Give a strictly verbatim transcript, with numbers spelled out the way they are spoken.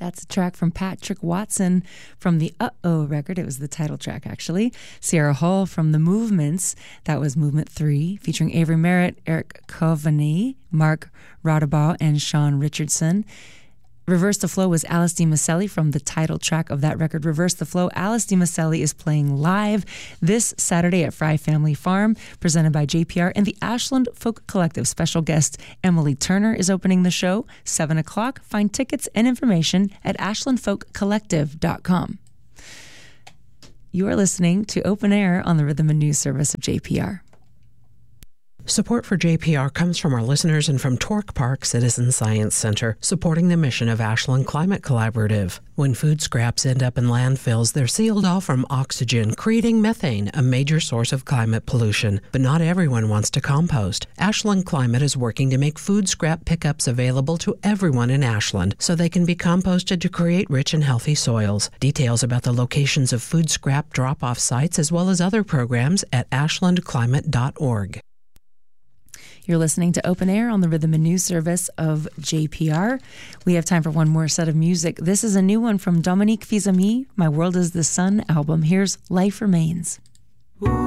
That's a track from Patrick Watson from the Uh-Oh record. It was the title track, actually. Sierra Hull from The Movements. That was Movement three, featuring Avery Merritt, Eric Coveney, Mark Rodabaugh, and Sean Richardson. Reverse the Flow was Alice Di Maselli from the title track of that record, Reverse the Flow. Alice Di Maselli is playing live this Saturday at Fry Family Farm, presented by J P R and the Ashland Folk Collective. Special guest Emily Turner is opening the show, seven o'clock. Find tickets and information at ashland folk collective dot com. You are listening to Open Air on the Rhythm and News Service of J P R. Support for J P R comes from our listeners and from Torque Park Citizen Science Center, supporting the mission of Ashland Climate Collaborative. When food scraps end up in landfills, they're sealed off from oxygen, creating methane, a major source of climate pollution. But not everyone wants to compost. Ashland Climate is working to make food scrap pickups available to everyone in Ashland so they can be composted to create rich and healthy soils. Details about the locations of food scrap drop-off sites as well as other programs at ashland climate dot org. You're listening to Open Air on the Rhythm and News Service of J P R. We have time for one more set of music. This is a new one from Dominique Fils-Aimé, My World is the Sun album. Here's Life Remains.